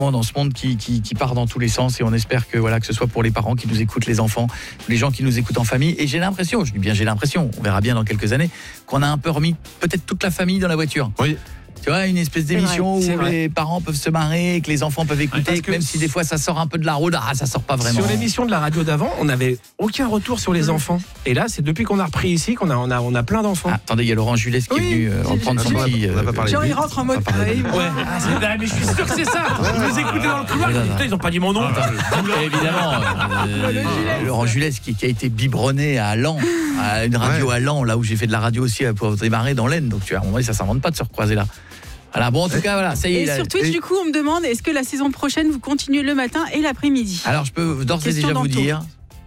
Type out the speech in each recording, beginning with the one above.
dans ce monde qui part dans tous les sens, et on espère que voilà, que ce soit pour les parents qui nous écoutent, les enfants, les gens qui nous écoutent en famille. Et j'ai l'impression, je dis bien j'ai l'impression, on verra bien dans quelques années, qu'on a un peu remis peut-être toute la famille dans la voiture. Oui. Tu vois, une espèce d'émission où vrai. les parents peuvent se marrer, que les enfants peuvent écouter, que même si des fois ça sort un peu de la route, ça sort pas vraiment. Sur l'émission de la radio d'avant, on n'avait aucun retour sur les enfants. Et là, c'est depuis qu'on a repris ici qu'on a plein d'enfants. Attendez, il y a Laurent Julès qui est venu reprendre son petit... On n'a pas parlé. Genre, il rentre en mode... Mais je suis sûr que c'est ça. Vous écoutez dans le couloir, ils n'ont pas dit mon nom. Évidemment, Laurent Julès qui a été biberonné à Laon, à une radio à Laon, là où j'ai fait de la radio aussi pour démarrer dans l'Aisne. Donc tu vois, à un moment, ça s'invente pas de se recroiser là. Voilà, bon, en tout cas, voilà, ça y est. Et sur Twitch, du coup, on me demande, est-ce que la saison prochaine, vous continuez le matin et l'après-midi? Alors, je peux d'ores et déjà vous dire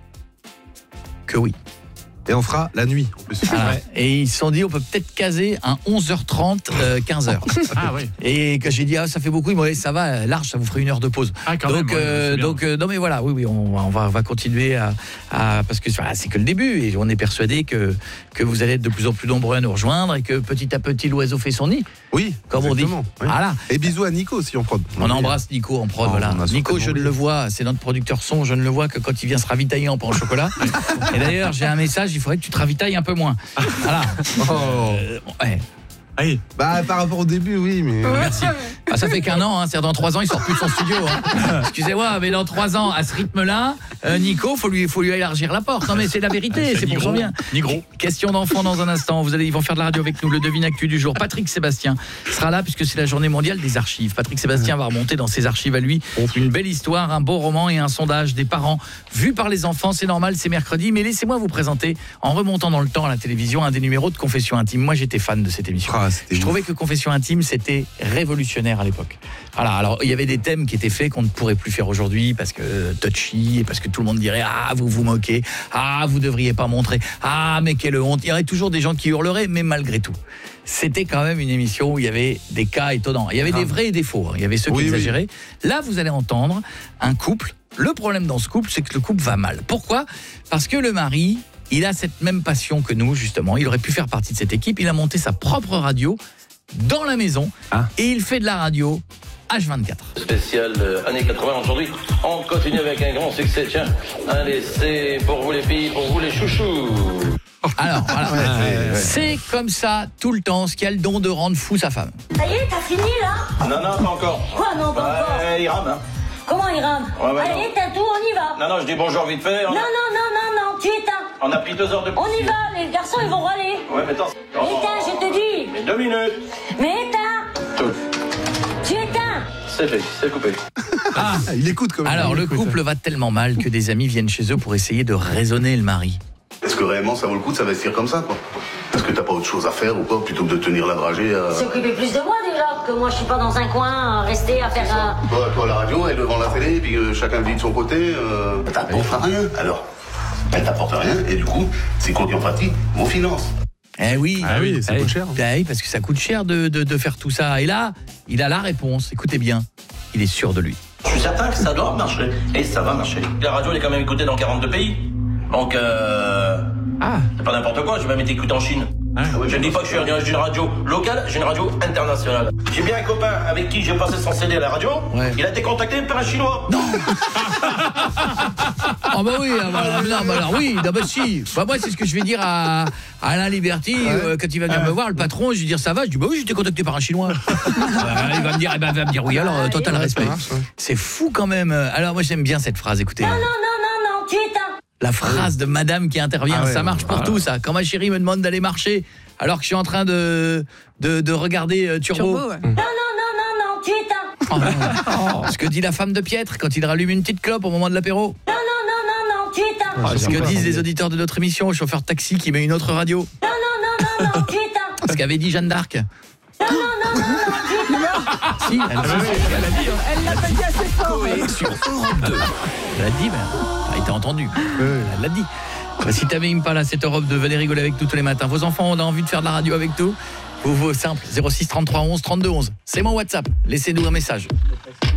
que oui. Et on fera la nuit en plus. Voilà. Et ils se sont dit on peut peut-être caser un 11h30 15h. Ah oui. Et que j'ai dit ça fait beaucoup, mais ça va large, ça vous ferait 1 heure de pause. Ah, quand donc même, non mais voilà, oui on va continuer à parce que voilà, c'est que le début et on est persuadé que vous allez être de plus en plus nombreux à nous rejoindre et que petit à petit l'oiseau fait son nid. Oui, comme on dit. Oui. Voilà. Et bisous à Nico si on prod. On embrasse Nico en prod, voilà. Nico, je ne le vois, c'est notre producteur son, je ne le vois que quand il vient se ravitailler en pain au chocolat. Et d'ailleurs, j'ai un message, il faudrait que tu te ravitailles un peu moins. Voilà. Ouais. Allez. Bah par rapport au début, oui, mais merci. Ah, ça fait qu'1 an, c'est-à-dire dans 3 ans, il sort plus de son studio. Excusez-moi, mais dans 3 ans, à ce rythme-là, Nico, faut lui élargir la porte. Non mais c'est la vérité, c'est pour son bien. Question d'enfant dans un instant. Ils vont faire de la radio avec nous. Le Devine Actu du jour. Patrick Sébastien sera là puisque c'est la journée mondiale des archives. Patrick Sébastien va remonter dans ses archives à lui une belle histoire, un beau roman et un sondage des parents vu par les enfants. C'est normal, c'est mercredi, mais laissez-moi vous présenter en remontant dans le temps à la télévision un des numéros de Confession Intime. Moi, j'étais fan de cette émission. Je trouvais que Confession Intime, c'était révolutionnaire à l'époque. Voilà, alors il y avait des thèmes qui étaient faits qu'on ne pourrait plus faire aujourd'hui parce que touchy et parce que tout le monde dirait vous vous moquez, vous devriez pas montrer, mais quelle honte. Il y aurait toujours des gens qui hurleraient, mais malgré tout, c'était quand même une émission où il y avait des cas étonnants. Il y avait des vrais et des faux, il y avait ceux qui exagéraient. Là, vous allez entendre un couple. Le problème dans ce couple, c'est que le couple va mal. Pourquoi ? Parce que le mari, il a cette même passion que nous, justement. Il aurait pu faire partie de cette équipe. Il a monté sa propre radio dans la maison et il fait de la radio H24. Spécial années 80 aujourd'hui. On continue avec un grand succès. Tiens, allez, c'est pour vous les filles, pour vous les chouchous. Alors, voilà. C'est comme ça tout le temps, ce qui a le don de rendre fou sa femme. Ça y est, t'as fini là? Non, pas encore. Quoi, non, pas encore? Il rame, hein. Comment il rame? Allez, t'as tout, on y va. Non, je dis bonjour vite fait. Non, tu éteins. On a pris 2 heures de plus. On y va, les garçons, ils vont râler. Ouais, mais attends. Éteins, je te dis. Mais 2 minutes. Mais éteins. Tout. Tu éteins. C'est fait, c'est coupé. Il écoute quand même. Alors, le couple va tellement mal que des amis viennent chez eux pour essayer de raisonner le mari. Est-ce que réellement ça vaut le coup de s'investir comme ça, quoi? Est-ce que t'as pas autre chose à faire ou quoi, plutôt que de tenir la dragée à... S'occuper plus de moi déjà, que moi je suis pas dans un coin, rester à faire... Toi, la radio, elle devant la télé, puis chacun vit de son côté, t'apportes rien. Alors, elle t'apporte rien, et du coup, c'est quoi qui en pâtit? Vos finances. Eh oui, ça coûte cher. Oui, parce que ça coûte cher de faire tout ça. Et là, il a la réponse. Écoutez bien, il est sûr de lui. Je suis certain que ça doit marcher. Et ça va marcher. La radio, elle est quand même écoutée dans 42 pays. Donc, c'est pas n'importe quoi, j'ai même été écouté en Chine. Je ne dis pas que j'ai une radio locale, j'ai une radio internationale. J'ai bien un copain avec qui j'ai passé son CD à la radio, il a été contacté par un Chinois. Non. Si. Moi, c'est ce que je vais dire à Alain Liberty quand il va venir me voir, le patron, je vais dire ça va, je dis oui, j'ai été contacté par un Chinois. Il va me dire oui, alors total respect. C'est fou quand même. Alors moi j'aime bien cette phrase, écoutez. Non, tu éteins. La phrase de madame qui intervient, ça marche pour tout ça. Quand ma chérie me demande d'aller marcher alors que je suis en train de regarder Turbo. Non, tu éteins. Ce que dit la femme de Pietre quand il rallume une petite clope au moment de l'apéro. Non, tu éteins. Ce que disent les auditeurs de notre émission, le chauffeur de taxi qui met une autre radio. Non, tu éteins. Ce qu'avait dit Jeanne d'Arc. Non, tu éteins. Si, Elle l'a pas dit assez fort. sur Europe 2. Elle l'a dit, mais il t'a entendu. Elle l'a dit. Si t'avais Impala, cette Europe 2, venez rigoler avec nous tous les matins. Vos enfants ont envie de faire de la radio avec nous. Vos simple 06 33 11 32 11. C'est mon WhatsApp. Laissez-nous un message.